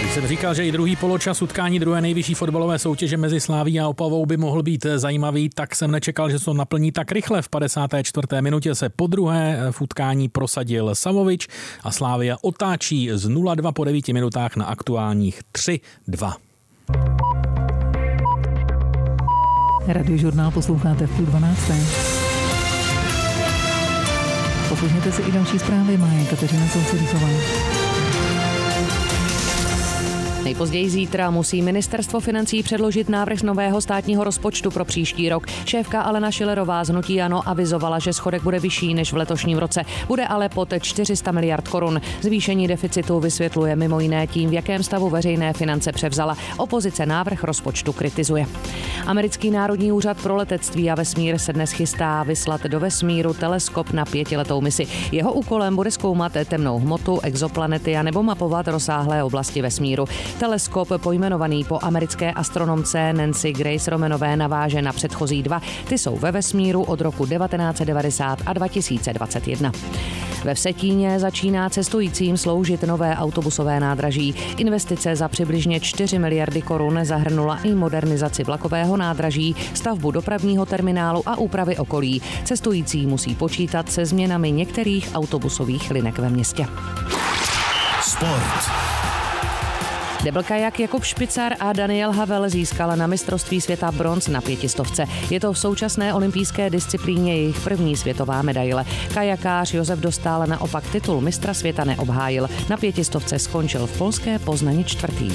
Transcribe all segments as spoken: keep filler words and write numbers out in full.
Když jsem říkal, že i druhý poločas utkání druhé nejvyšší fotbalové soutěže mezi Slavií a Opavou by mohl být zajímavý, tak jsem nečekal, že se to naplní tak rychle. V padesáté čtvrté minutě se po druhé v utkání prosadil Savovič a Slavia otáčí z nula dva po devíti minutách na aktuálních tři dva. Radiožurnál posloucháte v půl dvanácté. Poslechněte si i další zprávy, má Kateřina Sousedíková. Nejpozději zítra musí ministerstvo financí předložit návrh nového státního rozpočtu pro příští rok. Šéfka Alena Schillerová z hnutí ANO avizovala, že schodek bude vyšší než v letošním roce. Bude ale pod čtyři sta miliard korun. Zvýšení deficitu vysvětluje mimo jiné tím, v jakém stavu veřejné finance převzala. Opozice návrh rozpočtu kritizuje. Americký národní úřad pro letectví a vesmír se dnes chystá vyslat do vesmíru teleskop na pětiletou misi. Jeho úkolem bude zkoumat temnou hmotu, exoplanety a nebo mapovat rozsáhlé oblasti vesmíru. Teleskop, pojmenovaný po americké astronomce Nancy Grace Romanové, naváže na předchozí dva. Ty jsou ve vesmíru od roku devatenáct set devadesát a dva tisíce dvacet jedna. Ve Vsetíně začíná cestujícím sloužit nové autobusové nádraží. Investice za přibližně čtyři miliardy korun zahrnula i modernizaci vlakového nádraží, stavbu dopravního terminálu a úpravy okolí. Cestující musí počítat se změnami některých autobusových linek ve městě. Sport. Deblkajak Jakub Špicar a Daniel Havel získala na mistrovství světa bronz na pětistovce. Je to v současné olympijské disciplíně jejich první světová medaile. Kajakář Josef Dostál naopak titul mistra světa neobhájil. Na pětistovce skončil v polské Poznani čtvrtý.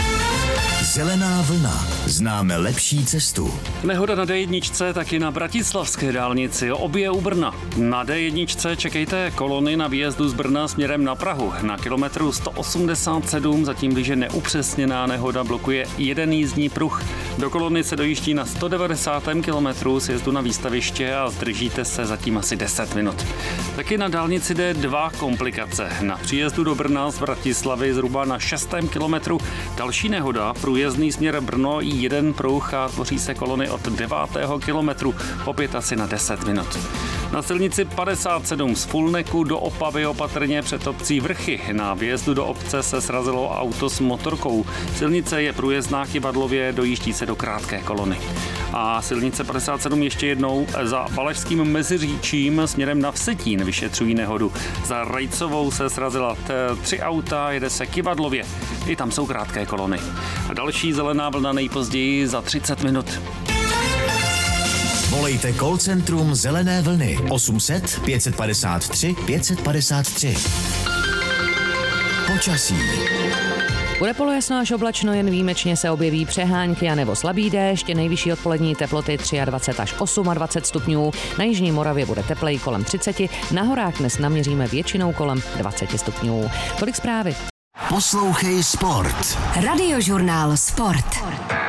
Zelená vlna. Známe lepší cestu. Nehoda na dé jedna, taky na bratislavské dálnici, obě u Brna. Na dé jedna čekejte kolony na výjezdu z Brna směrem na Prahu. Na kilometru sto osmdesát sedm zatím blíže neupřesněná nehoda blokuje jeden jízdní pruh. Do kolony se dojíždí na sto devadesátém kilometru sjezdu na výstaviště a zdržíte se zatím asi deset minut. Taky na dálnici dé dva komplikace. Na příjezdu do Brna z Bratislavy zhruba na šestém kilometru další nehoda, průjezdný směr Brno i jeden pruh a tvoří se kolony od devátého kilometru, opět asi na deset minut. Na silnici padesát sedm z Fulneku do Opavy opatrně před obcí Vrchy. Na vjezdu do obce se srazilo auto s motorkou. Silnice je průjezdná Kyvadlově, dojíždí se do krátké kolony. A silnice padesát sedm ještě jednou za Valašským Meziříčím směrem na Vsetín vyšetřují nehodu. Za Rajcovou se srazila t- tři auta, jede se Kyvadlově. I tam jsou krátké kolony. A další zelená vlna nejpozději za třicet minut. Volejte call centrum Zelené vlny osm set pět padesát tři pět padesát tři. Počasí. Bude polojasno až oblačno, jen výjimečně se objeví přehánky a nebo slabý déšť, nejvyšší odpolední teploty dvacet tři až dvacet osm stupňů, na jižní Moravě bude teplej kolem třicet, na horách dnes naměříme většinou kolem dvacet stupňů. Tolik zprávy. Poslouchej Sport. Radiožurnál Sport.